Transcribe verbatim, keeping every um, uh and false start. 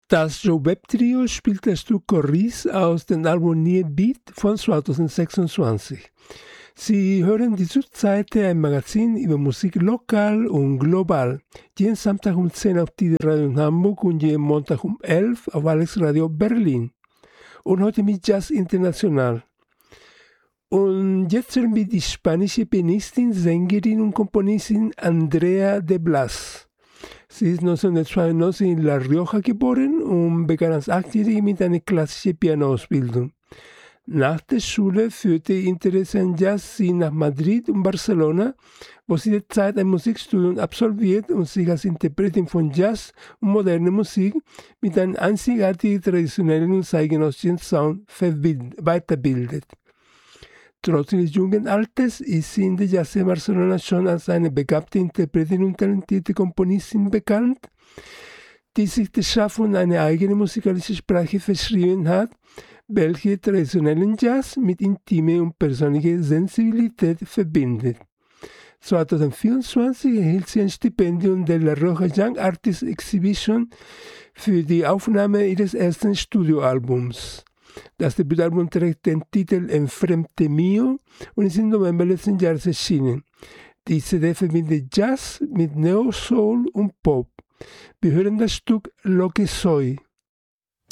Das Joe Webb Trio spielt das Stück Chorus aus dem Album Near Beat von zweitausendsechsundzwanzig. Sie hören die Südseite, ein Magazin über Musik lokal und global. Jeden Samstag um zehn auf die Radio in Hamburg und jeden Montag um elf auf Alex Radio Berlin. Und heute mit Jazz International. Und jetzt hören wir die spanische Pianistin, Sängerin und Komponistin Andrea de Blas. Sie ist neunzehnhundertzweiundneunzig in La Rioja geboren und begann als Achtjährige mit einer klassischen Pianoausbildung. Nach der Schule führte ihr Interesse an Jazz sie nach Madrid und Barcelona, wo sie derzeit ein Musikstudium absolviert und sich als Interpretin von Jazz und moderner Musik mit einem einzigartigen traditionellen und zeitgenössischen Sound weiterbildet. Trotz ihres jungen Alters ist sie in der Jazz Barcelona schon als eine begabte Interpretin und talentierte Komponistin bekannt, die sich der Schaffung einer eigenen musikalischen Sprache verschrieben hat, welche traditionellen Jazz mit intimer und persönlicher Sensibilität verbindet. zweitausendvierundzwanzig erhielt sie ein Stipendium der La Rioja Young Artist Exhibition für die Aufnahme ihres ersten Studioalbums. Das Debütalbum trägt den Titel Enfrente Mio und ist im November letzten Jahres erschienen. Die C D verbindet Jazz mit Neo-Soul und Pop. Wir hören das Stück Lo que soy.